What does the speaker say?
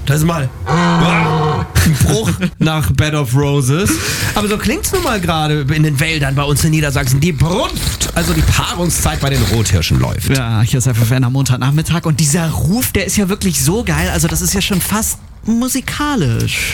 Das ist mal ein Bruch nach Bed of Roses. Aber so klingt's nun mal gerade in den Wäldern bei uns in Niedersachsen. Die Brunft, also die Paarungszeit bei den Rothirschen läuft. Ja, hier ist FFN am Montagnachmittag und dieser Ruf, der ist ja wirklich so geil. Also das ist ja schon fast musikalisch.